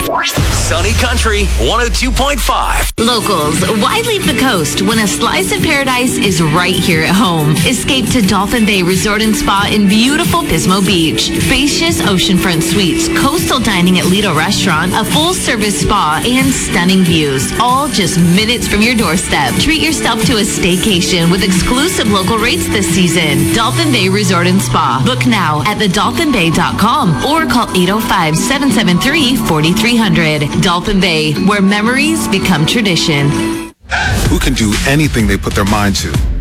Sunny Country 102.5. Locals, why leave the coast when a slice of paradise is right here at home? Escape to Dolphin Bay Resort and Spa in beautiful Pismo Beach. Spacious oceanfront suites, coastal dining at Lido Restaurant, a full-service spa, and stunning views, all just minutes from your doorstep. Treat yourself to a staycation with exclusive local rates this season. Dolphin Bay Resort and Spa. Book now at thedolphinbay.com or call 805-773-4300. Dolphin Bay, where memories become tradition. Who can do anything they put their mind to.